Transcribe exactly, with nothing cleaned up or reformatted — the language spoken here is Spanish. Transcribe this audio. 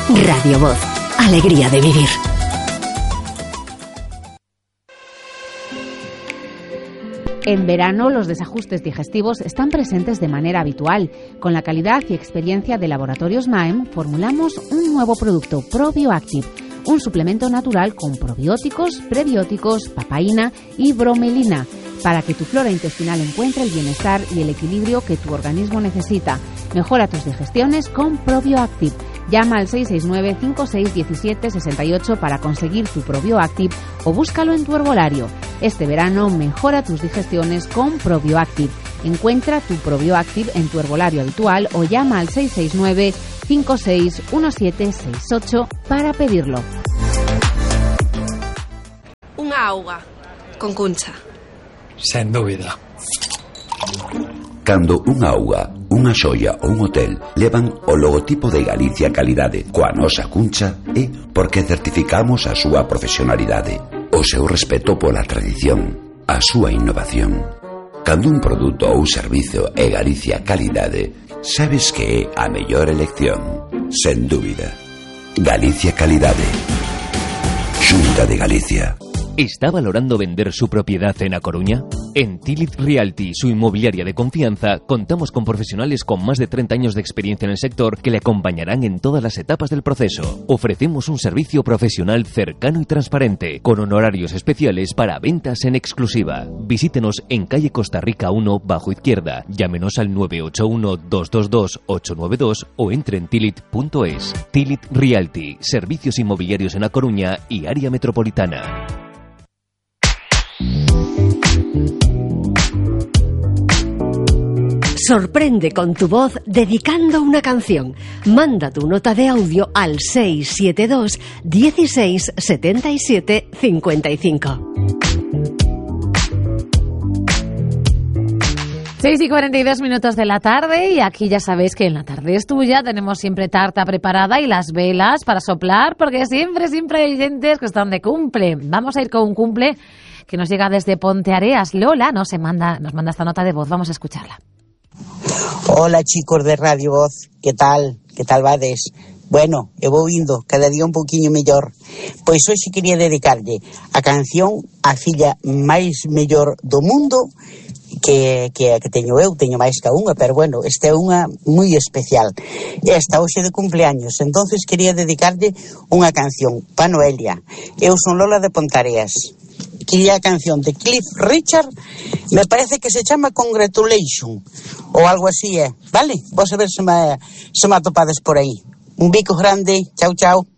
Radio Voz. Alegría de vivir. En verano, los desajustes digestivos están presentes de manera habitual. Con la calidad y experiencia de Laboratorios Naem, formulamos un nuevo producto, ProbioActive, un suplemento natural con probióticos, prebióticos, papaína y bromelina, para que tu flora intestinal encuentre el bienestar y el equilibrio que tu organismo necesita. Mejora tus digestiones con ProbioActive. Llama al seis seis nueve, cinco seis uno siete, seis ocho para conseguir tu ProbioActive o búscalo en tu herbolario. Este verano mejora tus digestiones con ProbioActive. Encuentra tu ProbioActive en tu herbolario habitual o llama al seis seis nueve, cinco seis uno siete, seis ocho para pedirlo. Unha auga con Cuncha. Sen dúbida. Cando unha auga, unha xoia ou un hotel levan o logotipo de Galicia Calidade coa nosa Cuncha, é porque certificamos a súa profesionalidade, o seu respeto pola tradición, a súa innovación. Cando un produto ou servizo é Galicia Calidade, sabes que é a mellor elección, sen dúbida. Galicia Calidade. Xunta de Galicia. ¿Está valorando vender su propiedad en A Coruña? En Tilit Realty, su inmobiliaria de confianza, contamos con profesionales con más de treinta años de experiencia en el sector que le acompañarán en todas las etapas del proceso. Ofrecemos un servicio profesional cercano y transparente, con honorarios especiales para ventas en exclusiva. Visítenos en calle Costa Rica uno, bajo izquierda. Llámenos al nueve ocho uno, dos dos dos, ocho nueve dos o entre en tilit punto es. Tilit Realty, servicios inmobiliarios en A Coruña y área metropolitana. Sorprende con tu voz dedicando una canción. Manda tu nota de audio al seis siete dos, dieciséis, setenta y siete, cincuenta y cinco. seis y cuarenta y dos minutos de la tarde y aquí ya sabéis que en la tarde es tuya, tenemos siempre tarta preparada y las velas para soplar porque siempre, siempre hay oyentes que están de cumple. Vamos a ir con un cumple que nos llega desde Ponteareas. Lola nos manda, nos manda esta nota de voz, vamos a escucharla. Hola chicos de Radio Voz, que tal? Que tal vades? Bueno, eu vou indo cada día un pouquiño mellor. Pois hoxe quería dedicarlle a canción a filla máis mellor do mundo que, que, que teño eu, teño máis que unha, pero bueno, esta é unha moi especial. Esta hoxe de cumpleaños, entonces quería dedicarlle unha canción pa Noelia. Eu son Lola de Pontareas. Quería a canción de Cliff Richard, me parece que se chama Congratulation ou algo así, é, vale? Vos a ver se me, se me atopades por aí. Un bico grande, chao, chao.